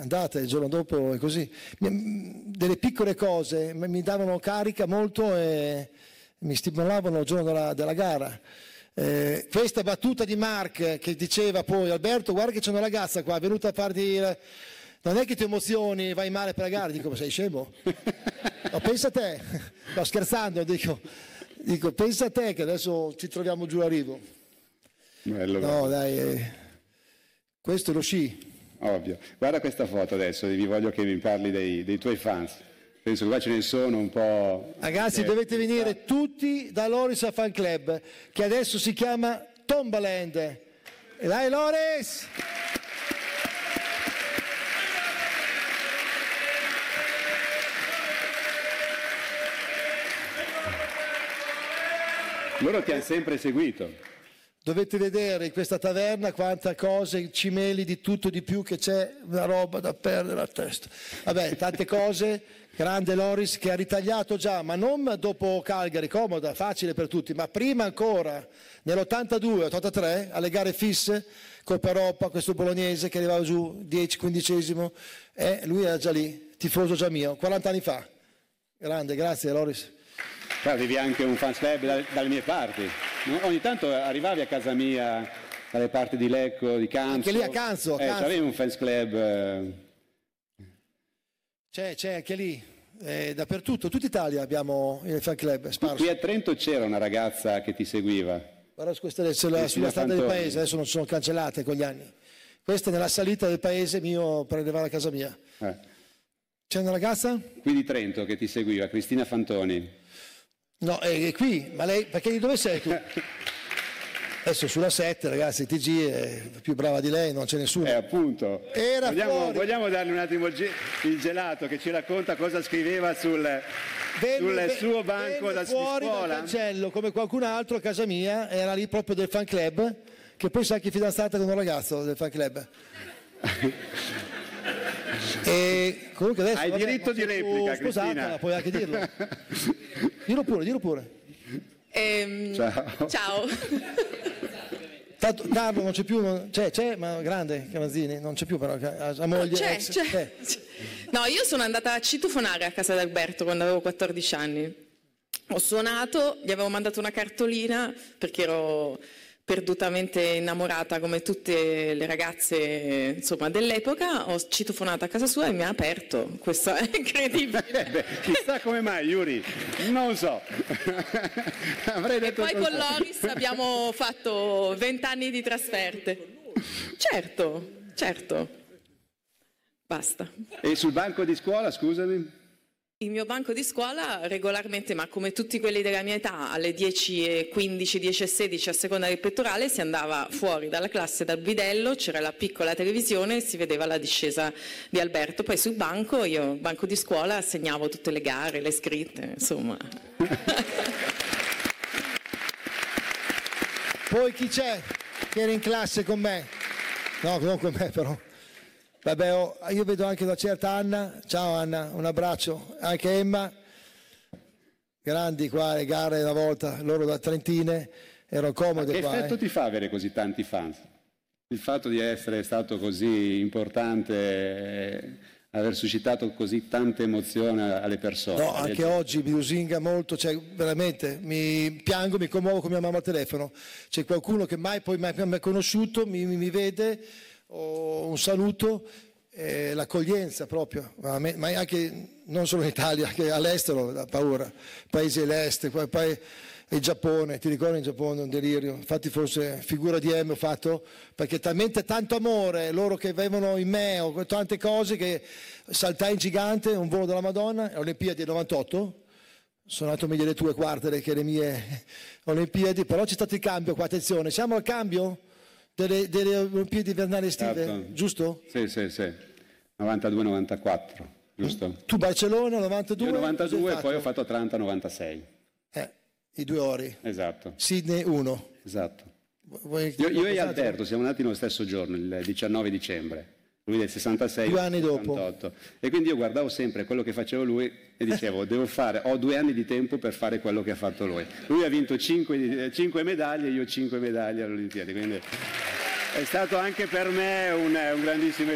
andata, il giorno dopo è così. Delle piccole cose mi davano carica molto e mi stimolavano il giorno della gara. Questa battuta di Mark che diceva poi: Alberto, guarda che c'è una ragazza qua, è venuta a farti... non è che ti emozioni, vai male per la gara. Dico, ma sei scemo? No, pensa a te. No, scherzando, dico, pensa a te che adesso ci troviamo giù a Rivo. Bello, no, dai, questo è lo sci. Ovvio. Guarda questa foto adesso, vi voglio che mi parli dei tuoi fans. Penso che qua ce ne sono un po'... Ragazzi, dovete venire tutti da Loris a Fan Club, che adesso si chiama Tombaland. E dai Loris! Loro ti hanno sempre seguito. Dovete vedere in questa taverna quanta cose, cimeli, di tutto di più, che c'è una roba da perdere la testa. Vabbè, tante cose, grande Loris che ha ritagliato già, ma non dopo Calgary, comoda, facile per tutti, ma prima ancora, nell'82-83, alle gare fisse, Coppa Europa, questo bolognese che arrivava giù 10-15esimo, lui era già lì, tifoso già mio, 40 anni fa. Grande, grazie Loris. Avevi anche un fans club dalle mie parti. Ogni tanto arrivavi a casa mia dalle parti di Lecco, di Canzo. Anche lì a Canzo. Avevi un fans club. C'è anche lì, dappertutto, tutta Italia abbiamo il fan club sparso. Qui a Trento c'era una ragazza che ti seguiva. Guarda, questa sulla strada del paese, adesso non sono cancellate con gli anni. Questa è nella salita del paese mio per arrivare a casa mia. C'è una ragazza? Qui di Trento che ti seguiva, Cristina Fantoni. No, è qui, ma lei, perché di dove sei tu? Adesso sulla 7, ragazzi, TG è più brava di lei, non c'è nessuno. Appunto. Vogliamo darle un attimo il gelato che ci racconta cosa scriveva sul suo banco da fuori scuola. Dal cancello, come qualcun altro a casa mia, era lì proprio del fan club, che poi sa che è fidanzata con un ragazzo del fan club. E comunque adesso, hai diritto di replica, Cristina. Puoi anche dirlo. Dillo pure. Ciao. Tanto Carlo non c'è più, c'è, ma grande Cavazzini, non c'è più però, la moglie. C'è. No, io sono andata a citofonare a casa di Alberto quando avevo 14 anni. Ho suonato, gli avevo mandato una cartolina perché ero perdutamente innamorata come tutte le ragazze, insomma, dell'epoca. Ho citofonato a casa sua e mi ha aperto. Questo è incredibile. Chissà come mai, Yuri, non so. Avrei detto e poi con Loris abbiamo fatto 20 anni di trasferte. Certo. Basta. E sul banco di scuola, scusami? Il mio banco di scuola regolarmente, ma come tutti quelli della mia età, alle 10:15, 10:16 a seconda del pettorale, si andava fuori dalla classe dal bidello, c'era la piccola televisione e si vedeva la discesa di Alberto. Poi sul banco, banco di scuola, segnavo tutte le gare, le scritte, insomma. Poi chi c'è che era in classe con me? No, non con me però. Vabbè, io vedo anche una certa Anna, ciao Anna, un abbraccio, anche Emma, grandi qua, le gare una volta, loro da Trentine, erano comode che qua. Che effetto ti fa avere così tanti fans? Il fatto di essere stato così importante, aver suscitato così tanta emozione alle persone. No, anche oggi mi lusinga molto, cioè veramente, mi piango, mi commuovo con mia mamma al telefono, c'è qualcuno che mai poi mi ha conosciuto, mi vede, un saluto, l'accoglienza proprio, ma anche non solo in Italia, che all'estero da paura, paesi dell'est, poi il Giappone, ti ricordi in Giappone, un delirio, infatti forse figura di M ho fatto, perché talmente tanto amore, loro che avevano in me, o tante cose, che saltai in gigante, un volo della Madonna, Olimpiadi del 98, sono andato meglio le tue quartere che le mie Olimpiadi, però c'è stato il cambio qua, attenzione, siamo al cambio? Delle Olimpiadi invernali estive, certo. Giusto? Sì, 92-94, giusto? Tu Barcellona 92? Io 92 e poi ho fatto Atlanta 96. I 2 ori. Esatto. Sydney 1. Esatto. Io e Alberto siamo nati nello stesso giorno, il 19 dicembre. Lui del 66, 2 anni 68. Dopo. E quindi io guardavo sempre quello che faceva lui e dicevo, ho 2 anni di tempo per fare quello che ha fatto lui. Lui ha vinto 5 medaglie, io 5 medaglie alle Olimpiadi, quindi è stato anche per me un grandissimo